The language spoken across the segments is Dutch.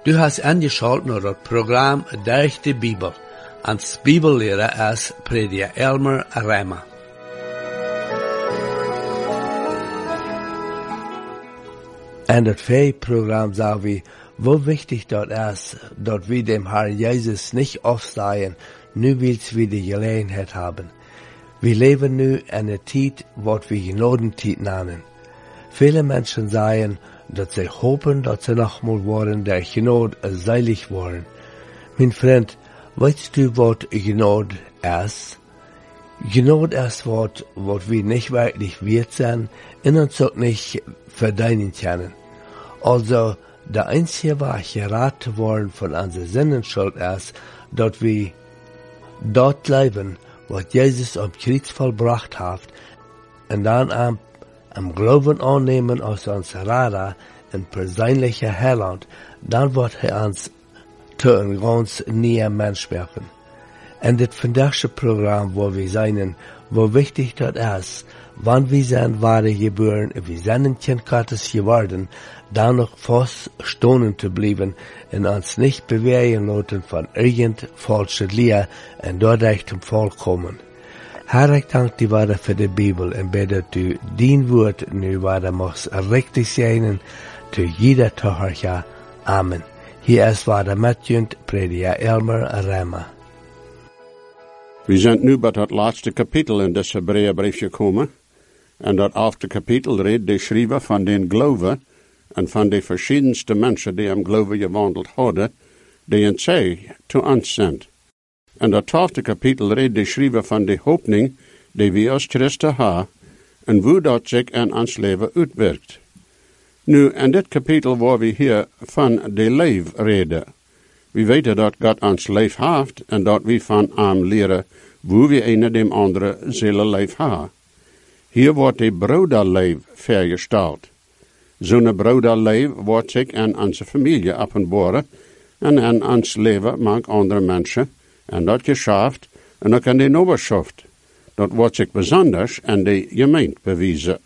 Du hast angeschaut naar het programma Durch de Bibel. Als Bibellehrer is prediker Elmer Rema. En het programma zagen we, hoe wichtig dat is, dat we dem Herrn Jezus niet afstaan, nu wils we de gelegenheid hebben. We leven nu in een tijd wat we genodentijd nennen. Viele mensen zeggen dat ze hopen dat ze nogmaals worden der genod seilig worden. Mijn vriend, weißt du wat genod is? Genod is wat we niet wirklich wert zijn en ons ook niet verdienen kunnen. Also, de einzige Weg gerat te worden van onze zinnenschuld is, dat we dort leven, wat Jezus op Kreuz volbracht heeft, en dan am Glauben annehmen als ons Retter en persoonlijke Heiland, dan wordt hij ons te een ganz nieuwe mens werken. En dit vandaagse programma waar we zijn, hoe wichtig dat is, wanneer we zijn ware geboren, we zijn een kind Gottes geworden, dan nog vast stonen te blijven en ons niet bewegen laten van irgend falsche leer en doordat zum volkomen. Herr, ik dank die waarde voor de Bibel en bid dat u dien woord nu waarde mocht richtig zijn te jeder toehoorger. Amen. Hier is waarde met junt prediker Elmer Rema. We zijn nu bij het laatste kapitel in dit Hebreeënbrief gekomen. En dat afte kapitel redt de schrijver van den geloven en van de verschiedenste mensen die am geloven gewandeld hadden, die in zij te ons zijn. En dat 12e kapitel redt de schrijver van de hoopning die we als Christen hebben en hoe dat zich in ons leven uitwerkt. Nu, in dit kapitel waar we hier van de leef reden. We weten dat God ons leef heeft en dat we van hem leren hoe we een dem andere zullen leef hebben. Hier wordt de broederleef vergesteld. Zo'n broederleef wordt zich in onze familie openbaren en in ons leven maakt andere mensen en dat geschaft en ook in de nabierschaft. Dat wordt zich besonders in de gemeente bewezen.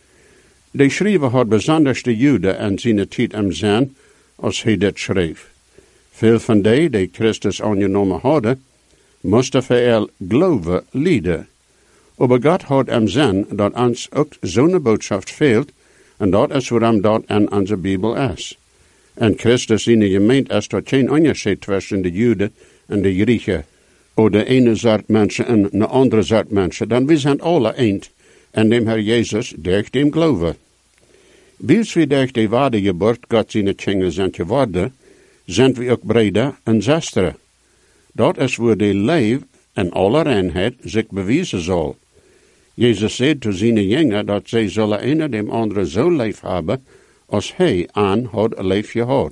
De schrijver had besonders de Joden en zijn tijd am zijn als hij dit schreef. Veel van die Christus aangenomen hadden, moesten voor geloven lijden. Maar God had hem zin dat ons ook zo'n boodschap veelt, en dat is waarom dat in onze Bijbel is. En Christus in de gemeente is dat geen onderscheid tussen de Joden en de Grieken, of de ene soort mensen en de andere soort mensen, dan we zijn alle eend, en dem Herr Jezus durch dem geloven. Wils we durch de wedergeboorte God zijn kinderen zijn geworden, zijn we ook breder en zusteren. Dat is waar de leef en alle reinheid zich bewijzen zal. Jezus zei te zijn jongeren dat zij zullen een dem andere zo leef hebben, als hij aan had leef gehad.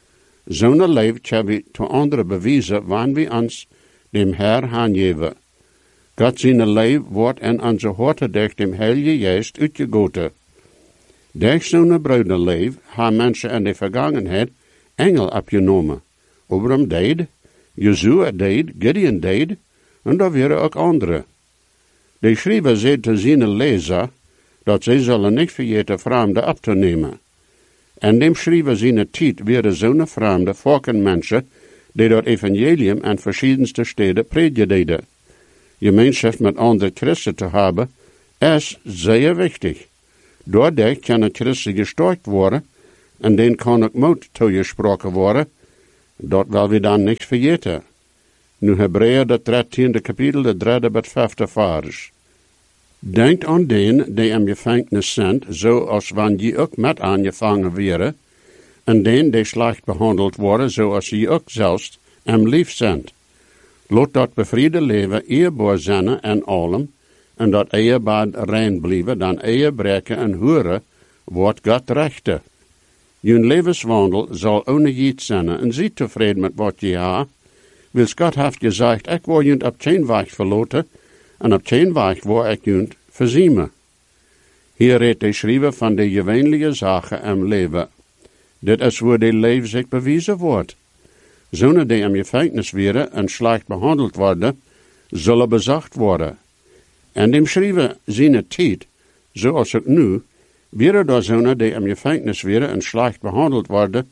Zo'n leef kunnen we te anderen bewijzen, wanneer we ons dem Herr aangeven. God zijn leef wordt in onze harten durch dem Heilige Geest uitgegoten. Durch zo'n broederleef hebben mensen in de vergangenheid engel opgenomen. Abraham deed, Jozua deed, Gideon deed, en daar waren ook anderen. De schrijver zei te zijn lezer, dat zij zullen niet vergeten vreemden op te nemen. En dem schrijver zijn tijd waren zo'n vreemde volkenmensen, die dat evangelium in verschiedenste steden predikten. Gemeenschap met andere christen te hebben, is zeer wichtig. Doordat kan een christen gesterkt worden, en den kan ook moed toegesproken worden, dat wil we dan niet vergeten. Nu Hebreeën de 13e kapitel, de 3e tot 5e vers. Denkt aan den die in gevangenis zijn, zoals wanneer je ook met aangevangen wäre, en den die slecht behandeld worden, zoals je ook zelfs hem lief zijn. Laat dat bevriende leven eerbaar zijn en allem, en dat eerbaar rein blijven, dan eerbreken en horen, wordt God rechte. Je levenswandel zal ongejiet zijn en zie tevreden met wat je hebt. Wils God heeft gezegd, ik wil je op geen weg verlaten en op geen weg wil ik je verziemen. Hier redt de schrijver van de gewöhnliche zaken im leven. Dit is waar de leven zich bewezen wordt. Zonen die in gevangenis waren en slecht behandeld worden, zullen bezacht worden. En dem schrijver zijn tijd, zoals ook nu, wäre da zonen die in gevangenis waren en slecht behandeld worden,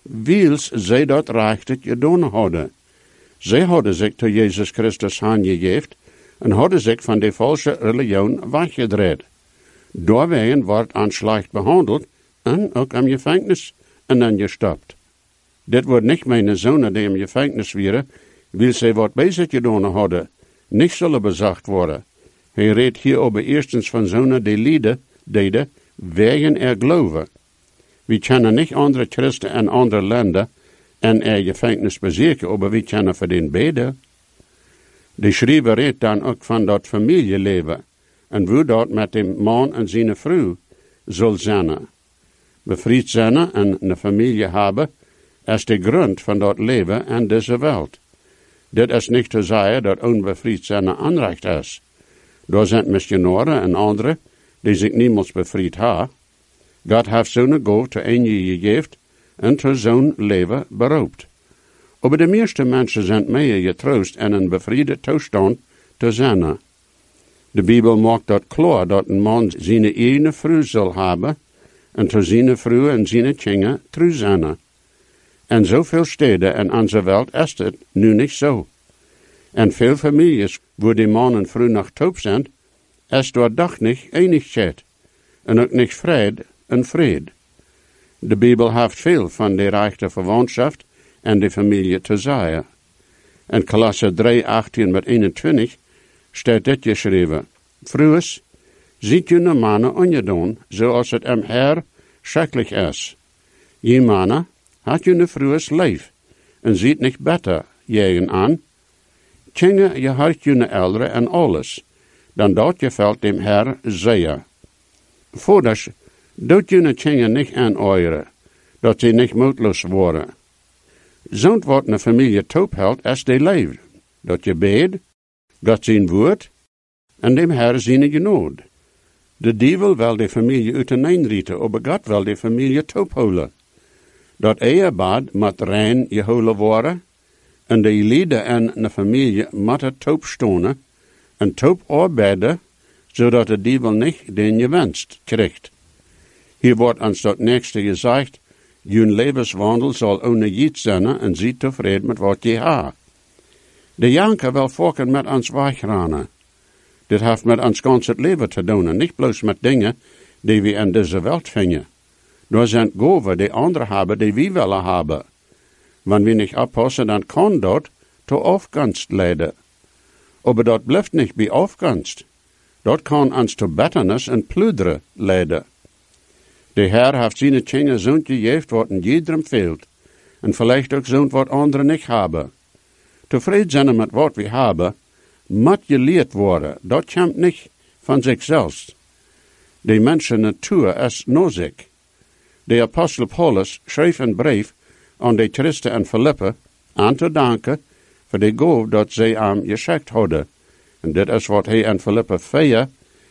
wils zij dat rechtig gedaan hadden. Zij hadden zich tot Jezus Christus aangegeven en hadden zich van de valse religion weggedraaid. Doorwegen wordt aan slecht behandeld en ook aan gevangenis en dan gestopt. Dit wordt niet mijn zonen die in gevangenis waren, wil zij wat bezig gedaan hadden, niet zullen bezacht worden. Hij redt hier over eerstens van zonen die lijden deden, wegen er geloven. We kennen niet andere christen en andere landen en gevangenis bezeken, maar we kennen voor den beden. De schrijver redt dan ook van dat familieleven en hoe dat met de man en zijn vrouw zal zijn. Bevrijd zijn en een familie hebben, is de grond van dat leven en deze wereld. Dit is niet te zeggen dat onbevrijd zijn aanrecht is. Daar zijn missionaren en anderen die zich niemals bevrijd hebben. God heeft zo'n gof te een gegeven en te zo'n leven beroopt. Maar de meeste mensen zijn meer getroost en een bevriede toestand te zijn. De Bijbel maakt dat klaar dat een man zijn eigen vrouw zal hebben en te zijn vrouw en zijn kinderen trouw zijn. En zoveel steden en onze wereld is het nu niet zo. En veel families waar die man en vrouw nog toop zijn, is door dag niet eenigheid en ook niet vrede en vrede. De Bijbel heeft veel van de rechte verwantschap en de familie te zeggen. In Kolosser 3:18-21 staat dit geschreven: Vrouwen, ziet jullie mannen ongedaan, zoals het hem Heer schrikkelijk is. Je mannen, had jullie vrouwen lief, en ziet niet beter jegen aan. Kinderen, je hart jullie ouderen en alles, dan dat je valt dem Heer zeer. Voordat doet jullie kinderen niet aanoeieren, dat ze niet moedloos worden. Zo'n wat een familie toop houdt als die leeft, dat je beed, dat zijn woord, en dem Heer zijn genood. De duivel wil de familie uiteenrieten, maar God wil de familie toop houden. Dat ehepaar moet rein gehouden worden, en de lieden en de familie moeten toop stonen, en toop arbeiden, zodat de duivel niet den je wenst krijgt. Hier wordt ons dat nächste gezegd: Jun levenswandel zal ongejiet zijn en ziet tevreden met wat je ha. De janker wil volken met ons wegrennen. Dit heeft met ons ganse leven te doen en niet bloos met dingen die we in deze wereld vinden. Door zijn goven die anderen hebben die we willen hebben. Wanneer we niet oppassen, dan kan dat tot afgunst leiden. Maar dat blijft niet bij afgunst. Dat kan ons tot bitternis en plunderen leiden. De Heer heeft zijn kinderen zo'n gegeven wat in iedereen veelt, en vielleicht ook zo'n wat anderen niet hebben. Tevreden zijn met wat we hebben, moet geleerd worden. Dat komt niet van zichzelf. De mensen natuur is nodig. De apostel Paulus schreef een brief aan de Christen en Philippen aan te danken voor de gof dat zij aan geschenkt hadden. En dit is wat hij aan Philippen 4,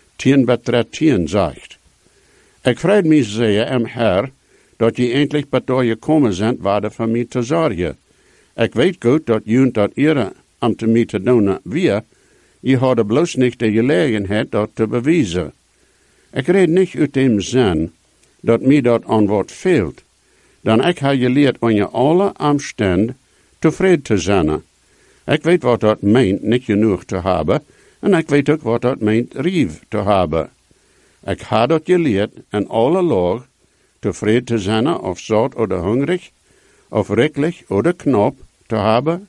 10-13 zegt. Ik vreed mij zeer am Heer, dat je eindelijk bij je komen bent waar van mij te zorgen. Ik weet goed dat jullie dat eerder om te mij te doen weer, je hadden bloos niet de gelegenheid dat te bewijzen. Ik reed niet uit dem zin dat mij dat aan wat veelt, dan ik heb geleerd aan je alle omstand tevreden te zijn. Ik weet wat dat meent niet genoeg te hebben, en ik weet ook wat dat meent rief te hebben. Ik heb dat geleerd in alle laag tevreden te zijn of zout of hongerig, of rijkelijk of knap te hebben